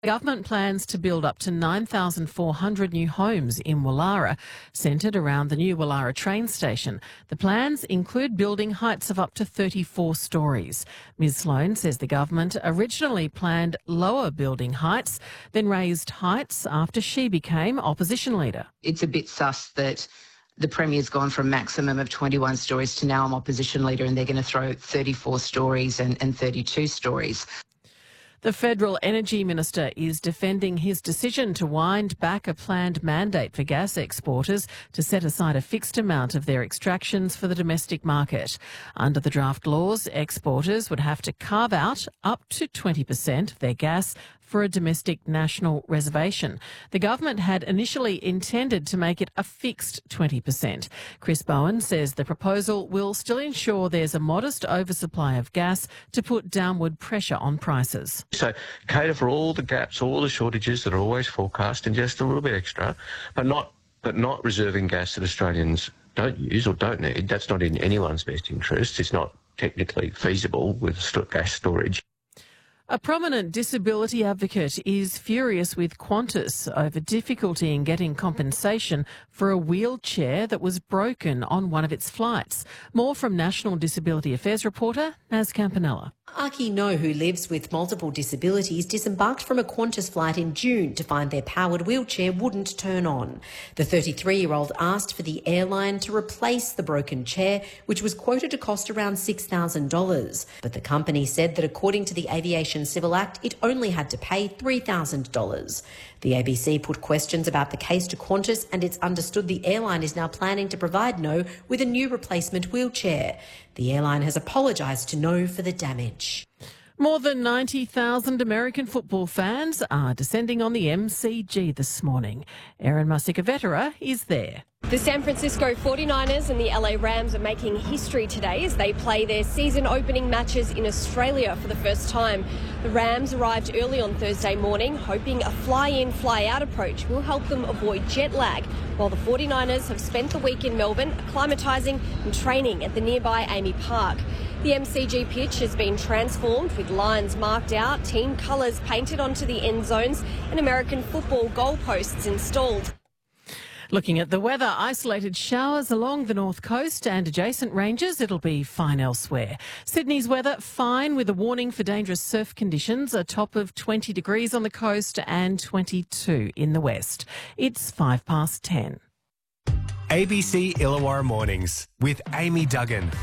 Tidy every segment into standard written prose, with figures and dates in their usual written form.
The government plans to build up to 9,400 new homes in Woollahra, centred around the new Woollahra train station. The plans include building heights of up to 34 storeys. Ms Sloan says the government originally planned lower building heights, then raised heights after she became opposition leader. It's a bit sus that the Premier's gone from a maximum of 21 storeys to now I'm opposition leader and they're going to throw 34 storeys and 32 storeys. The Federal Energy Minister is defending his decision to wind back a planned mandate for gas exporters to set aside a fixed amount of their extractions for the domestic market. Under the draft laws, exporters would have to carve out up to 20% of their gas for a domestic national reservation. The government had initially intended to make it a fixed 20%. Chris Bowen says the proposal will still ensure there's a modest oversupply of gas to put downward pressure on prices. So cater for all the gaps, all the shortages that are always forecast and just a little bit extra, but not reserving gas that Australians don't use or don't need. That's not in anyone's best interest. It's not technically feasible with gas storage. A prominent disability advocate is furious with Qantas over difficulty in getting compensation for a wheelchair that was broken on one of its flights. More from National Disability Affairs reporter Naz Campanella. Aki No, who lives with multiple disabilities, disembarked from a Qantas flight in June to find their powered wheelchair wouldn't turn on. The 33-year-old asked for the airline to replace the broken chair, which was quoted to cost around $6,000. But the company said that according to the Aviation Civil Act, it only had to pay $3,000. The ABC put questions about the case to Qantas, and it's understood the airline is now planning to provide No with a new replacement wheelchair. The airline has apologised to No for the damage. More than 90,000 American football fans are descending on the MCG this morning. Erin Musikavetera is there. The San Francisco 49ers and the LA Rams are making history today as they play their season opening matches in Australia for the first time. The Rams arrived early on Thursday morning, hoping a fly-in, fly-out approach will help them avoid jet lag, while the 49ers have spent the week in Melbourne acclimatising and training at the nearby Amy Park. The MCG pitch has been transformed with lines marked out, team colours painted onto the end zones and American football goalposts installed. Looking at the weather, isolated showers along the north coast and adjacent ranges. It'll be fine elsewhere. Sydney's weather, fine with a warning for dangerous surf conditions, a top of 20 degrees on the coast and 22 in the west. It's 10:05. ABC Illawarra Mornings with Amy Duggan.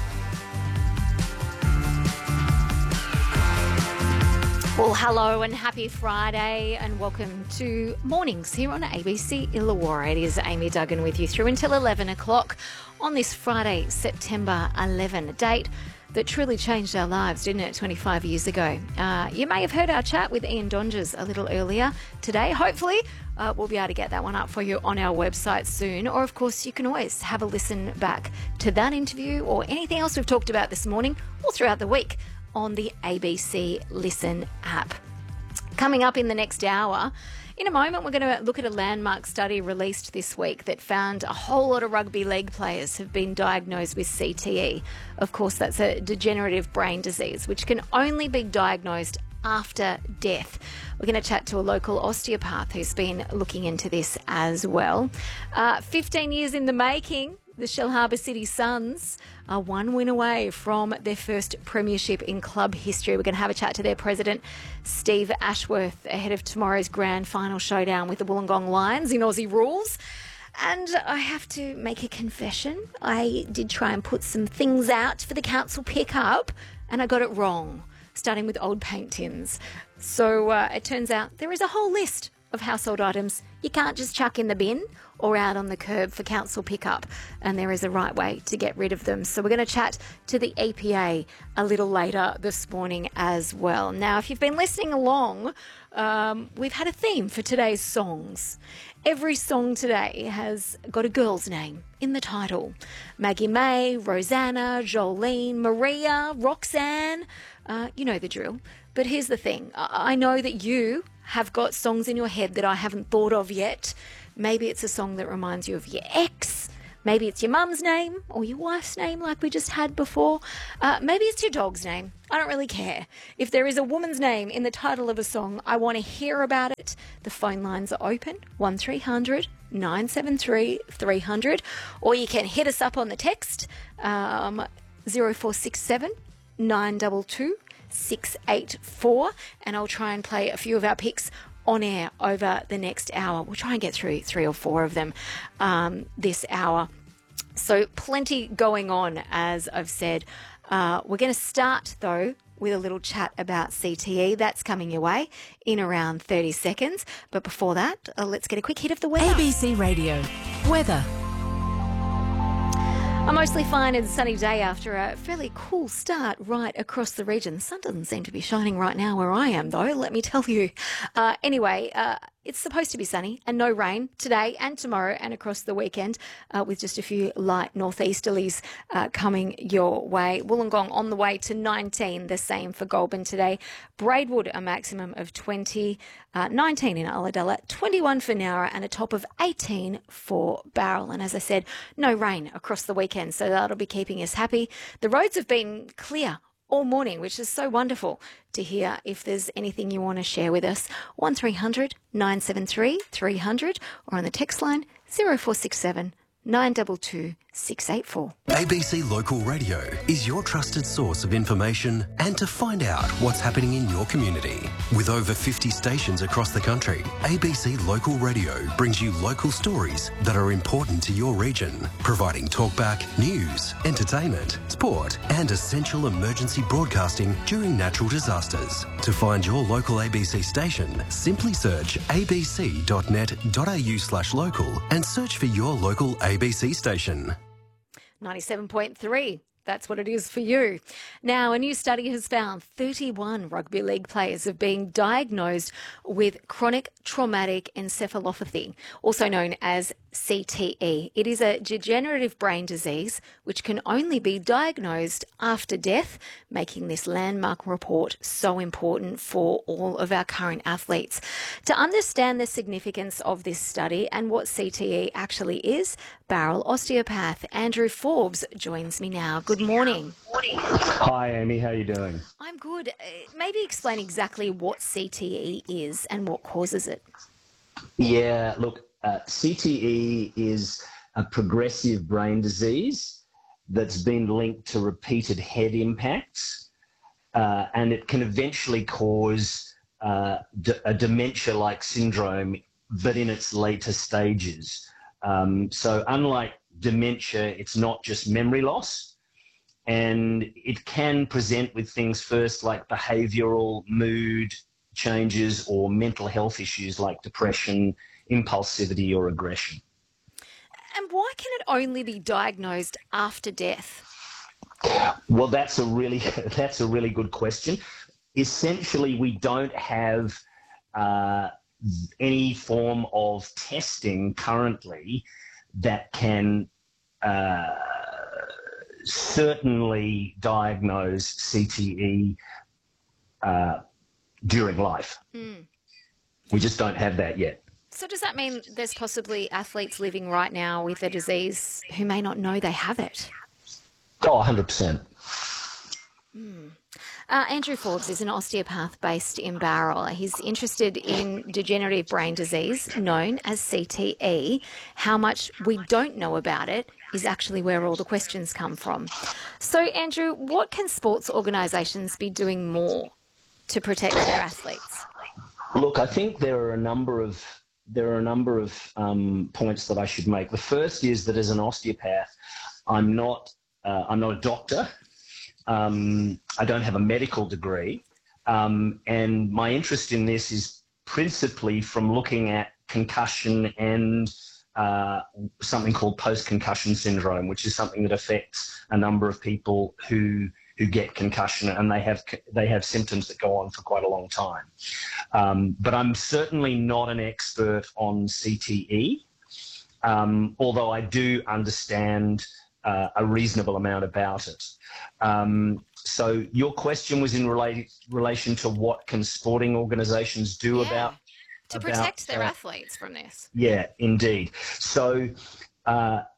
Well, hello and happy Friday and welcome to Mornings here on ABC Illawarra. It is Amy Duggan with you through until 11 o'clock on this Friday, September 11, a date that truly changed our lives, didn't it, 25 years ago. You may have heard our chat with Ian Donges a little earlier today. Hopefully, we'll be able to get that one up for you on our website soon. Or, of course, you can always have a listen back to that interview or anything else we've talked about this morning or throughout the week on the ABC Listen app. Coming up in the next hour, in a moment we're going to look at a landmark study released this week that found a whole lot of rugby league players have been diagnosed with CTE. Of course, that's a degenerative brain disease which can only be diagnosed after death. We're going to chat to a local osteopath who's been looking into this as well. 15 years in the making. The Shellharbour City Suns are one win away from their first premiership in club history. We're going to have a chat to their president, Steve Ashworth, ahead of tomorrow's grand final showdown with the Wollongong Lions in Aussie rules. And I have to make a confession. I did try and put some things out for the council pick-up, and I got it wrong, starting with old paint tins. So it turns out there is a whole list of household items you can't just chuck in the bin or out on the curb for council pickup, and there is a right way to get rid of them. So we're going to chat to the EPA a little later this morning as well. Now, if you've been listening along, we've had a theme for today's songs. Every song today has got a girl's name in the title. Maggie May, Rosanna, Jolene, Maria, Roxanne, you know the drill. But here's the thing. I know that you have got songs in your head that I haven't thought of yet. Maybe it's a song that reminds you of your ex. Maybe it's your mum's name or your wife's name like we just had before. Maybe it's your dog's name. I don't really care. If there is a woman's name in the title of a song, I want to hear about it. The phone lines are open, 1300 973 300, or you can hit us up on the text, 0467 922 684, and I'll try and play a few of our picks on air over the next hour. We'll try and get through 3 or 4 of them this hour. So plenty going on, as I've said. We're going to start, though, with a little chat about CTE. That's coming your way in around 30 seconds. But before that, let's get a quick hit of the weather. ABC Radio. Weather. A mostly fine and sunny day after a fairly cool start right across the region. The sun doesn't seem to be shining right now where I am, though, let me tell you. Anyway, it's supposed to be sunny and no rain today and tomorrow and across the weekend, with just a few light northeasterlies coming your way. Wollongong on the way to 19, the same for Goulburn today. Braidwood, a maximum of 20, 19 in Ulladulla, 21 for Nowra, and a top of 18 for Bowral. And as I said, no rain across the weekend, so that'll be keeping us happy. The roads have been clear all morning, which is so wonderful to hear. If there's anything you want to share with us, 1300 973 300, or on the text line 0467 922 684. ABC Local Radio is your trusted source of information and to find out what's happening in your community. With over 50 stations across the country, ABC Local Radio brings you local stories that are important to your region, providing talkback, news, entertainment, sport and essential emergency broadcasting during natural disasters. To find your local ABC station, simply search abc.net.au/local and search for your local ABC station. 97.3. That's what it is for you. Now, a new study has found 31 rugby league players have been diagnosed with chronic traumatic encephalopathy, also known as CTE. It is a degenerative brain disease which can only be diagnosed after death, making this landmark report so important for all of our current athletes. To understand the significance of this study and what CTE actually is, Bowral osteopath Andrew Forbes joins me now. Good morning. Hi, Amy. How are you doing? I'm good. Maybe explain exactly what CTE is and what causes it. Yeah, look, CTE is a progressive brain disease that's been linked to repeated head impacts, and it can eventually cause a dementia-like syndrome, but in its later stages. So unlike dementia, it's not just memory loss, and it can present with things first like behavioural, mood changes, or mental health issues like depression, impulsivity or aggression. And why can it only be diagnosed after death? Well, that's a really good question. Essentially, we don't have any form of testing currently that can certainly diagnose CTE during life. We just don't have that yet. So does that mean there's possibly athletes living right now with the disease who may not know they have it? Oh, 100%. Andrew Forbes is an osteopath based in Bowral. He's interested in degenerative brain disease known as CTE. How much we don't know about it is actually where all the questions come from. So, Andrew, what can sports organisations be doing more to protect their athletes? Look, I think there are a number of points that I should make. The first is that as an osteopath, I'm not a doctor. I don't have a medical degree, and my interest in this is principally from looking at concussion and something called post-concussion syndrome, which is something that affects a number of people who get concussion, and they have symptoms that go on for quite a long time. But I'm certainly not an expert on CTE, although I do understand a reasonable amount about it. So your question was in relation to what can sporting organisations do about protect their athletes from this. Yeah, indeed. So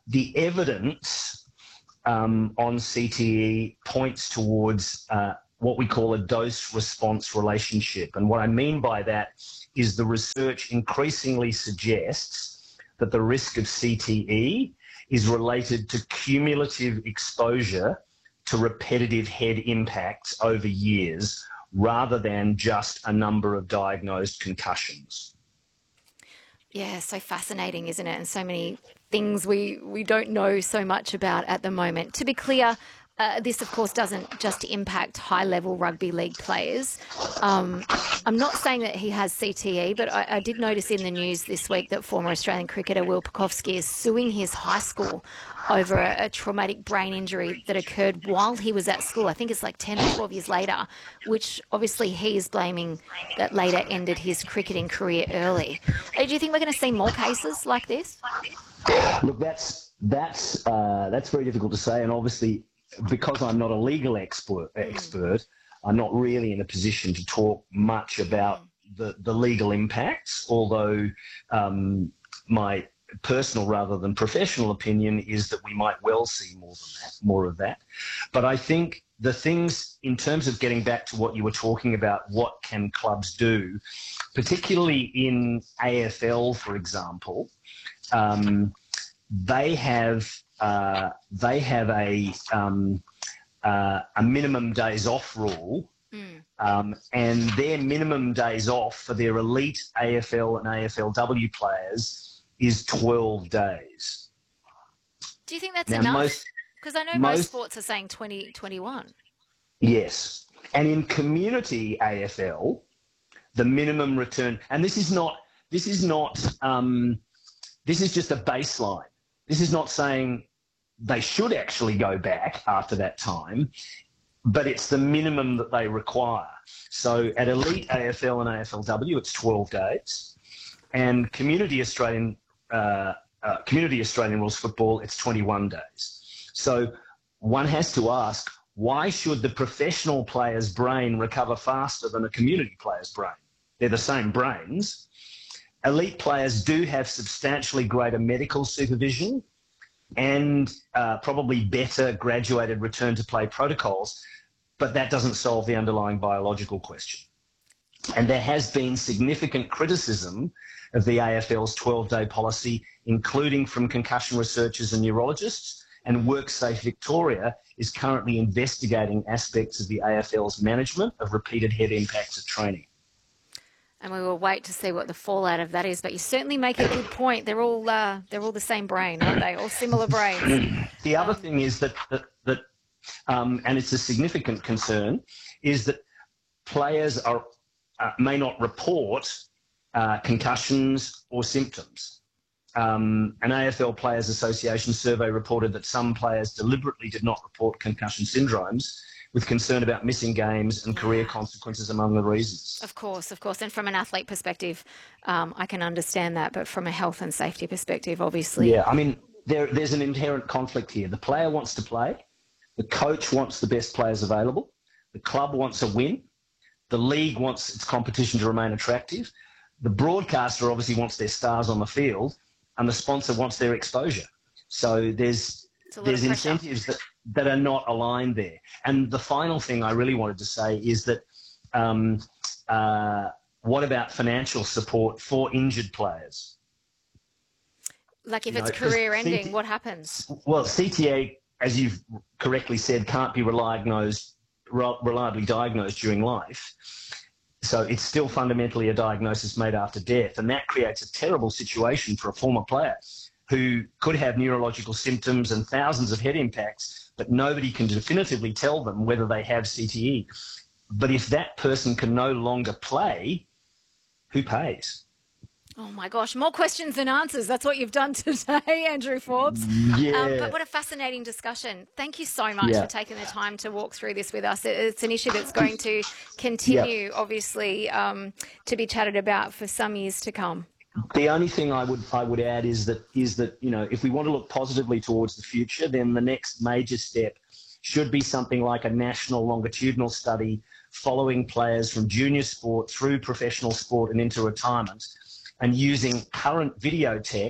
the evidence on CTE points towards what we call a dose-response relationship. And what I mean by that is the research increasingly suggests that the risk of CTE is related to cumulative exposure to repetitive head impacts over years rather than just a number of diagnosed concussions. Yeah, so fascinating, isn't it? And so many things we don't know so much about at the moment. To be clear, this, of course, doesn't just impact high-level rugby league players. I'm not saying that he has CTE, but I did notice in the news this week that former Australian cricketer Will Pucovski is suing his high school over a traumatic brain injury that occurred while he was at school. I think it's like 10 or 12 years later, which obviously he is blaming that later ended his cricketing career early. Do you think we're going to see more cases like this? Look, that's very difficult to say, and obviously, because I'm not a legal expert, I'm not really in a position to talk much about the legal impacts, although my personal rather than professional opinion is that we might well see more of that. But I think the things, in terms of getting back to what you were talking about, what can clubs do, particularly in AFL, for example, they have a minimum days off rule, and their minimum days off for their elite AFL and AFLW players is 12 days. Do you think that's enough? Because I know most sports are saying 20, 21. Yes. And in community AFL, the minimum return, and this is just a baseline. This is not saying they should actually go back after that time, but it's the minimum that they require. So at elite AFL and AFLW, it's 12 days, and community Australian rules football, it's 21 days. So one has to ask, why should the professional player's brain recover faster than a community player's brain? They're the same brains. Elite players do have substantially greater medical supervision and probably better graduated return to play protocols, but that doesn't solve the underlying biological question. And there has been significant criticism of the AFL's 12-day policy, including from concussion researchers and neurologists, and WorkSafe Victoria is currently investigating aspects of the AFL's management of repeated head impacts at training. And we will wait to see what the fallout of that is. But you certainly make a good point. They're all the same brain, aren't they? All similar brains. The other thing is that and it's a significant concern, is that players may not report concussions or symptoms. An AFL Players Association survey reported that some players deliberately did not report concussion syndromes, with concern about missing games and career consequences among the reasons. Of course. And from an athlete perspective, I can understand that, but from a health and safety perspective, obviously. Yeah, I mean, there's an inherent conflict here. The player wants to play, the coach wants the best players available, the club wants a win, the league wants its competition to remain attractive, the broadcaster obviously wants their stars on the field, and the sponsor wants their exposure. So there's incentives that are not aligned there. And the final thing I really wanted to say is that what about financial support for injured players? Like if it's career ending, what happens? Well, CTA, as you've correctly said, can't be reliably diagnosed during life. So it's still fundamentally a diagnosis made after death. And that creates a terrible situation for a former player who could have neurological symptoms and thousands of head impacts, but nobody can definitively tell them whether they have CTE. But if that person can no longer play, who pays? Oh, my gosh. More questions than answers. That's what you've done today, Andrew Forbes. Yeah. But what a fascinating discussion. Thank you so much for taking the time to walk through this with us. It's an issue that's going to continue, obviously, to be chatted about for some years to come. The only thing I would add is that if we want to look positively towards the future, then the next major step should be something like a national longitudinal study following players from junior sport through professional sport and into retirement, and using current video tech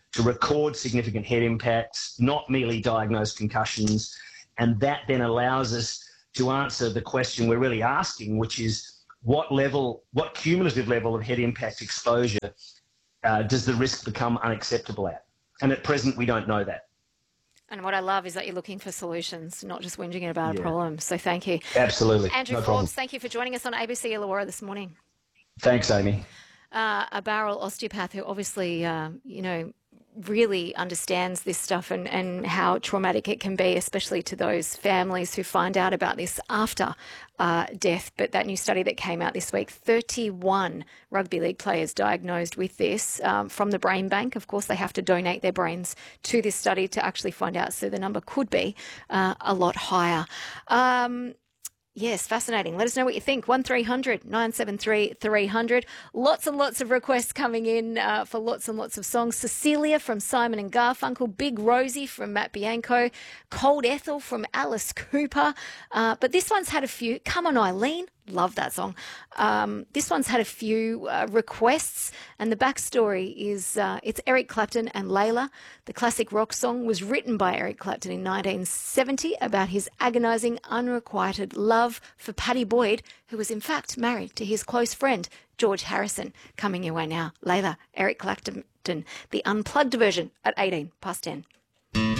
to record significant head impacts, not merely diagnose concussions. And that then allows us to answer the question we're really asking, which is what cumulative level of head impact exposure does the risk become unacceptable at? And at present, we don't know that. And what I love is that you're looking for solutions, not just whinging about a problem. So thank you. Absolutely. Andrew No Forbes, problem. thank you for joining us on ABC Illawarra this morning. Thanks, Amy. A Bowral osteopath who obviously, really understands this stuff and how traumatic it can be, especially to those families who find out about this after death. But that new study that came out this week, 31 rugby league players diagnosed with this from the Brain Bank. Of course, they have to donate their brains to this study to actually find out. So the number could be a lot higher. Yes, fascinating. Let us know what you think. 1300 973 300. Lots and lots of requests coming in for lots and lots of songs. Cecilia from Simon and Garfunkel, Big Rosie from Matt Bianco, Cold Ethel from Alice Cooper. But this one's had a few. Come On Eileen. Love that song. This one's had a few requests, and the backstory is it's Eric Clapton and Layla. The classic rock song was written by Eric Clapton in 1970 about his agonising, unrequited love for Pattie Boyd, who was in fact married to his close friend, George Harrison. Coming your way now, Layla, Eric Clapton, the unplugged version at 18 past 10.